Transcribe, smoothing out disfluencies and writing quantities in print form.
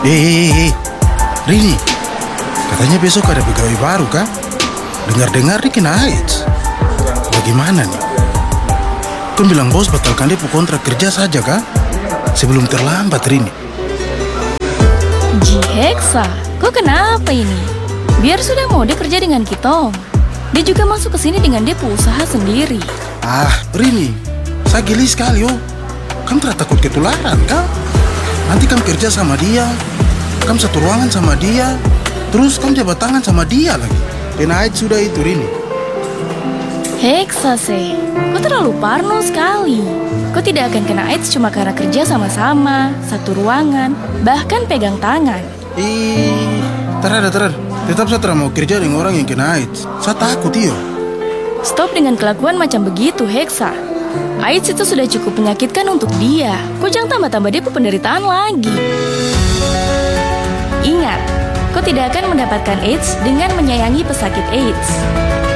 Eh, Rini, katanya besok ada pegawai baru kah? Dengar-dengar dia kena AIDS. Bagaimana nih? Kan bilang bos batalkan dia kontrak kerja saja kah? Sebelum terlambat, Rini. Ji Hexa, kok kenapa ini? Biar sudah mau dia kerja dengan kita. Dia juga masuk ke sini dengan dia usaha sendiri. Ah, Rini, saya geli sekali Kamu tidak takut ketularan kah? Nanti kamu kerja sama dia, kamu satu ruangan sama dia, terus kamu jabat tangan sama dia lagi. Kena AIDS sudah itu, Rini. Hexa sih, kau terlalu parno sekali. Kau tidak akan kena AIDS cuma karena kerja sama-sama, satu ruangan, bahkan pegang tangan. Terada. Tetap saya tidak mau kerja dengan orang yang kena AIDS. Saya takut, iyo. Stop dengan kelakuan macam begitu, Hexa. AIDS itu sudah cukup menyakitkan untuk dia. Kau jangan tambah-tambah dia penderitaan lagi. Ingat, kau tidak akan mendapatkan AIDS dengan menyayangi pesakit AIDS.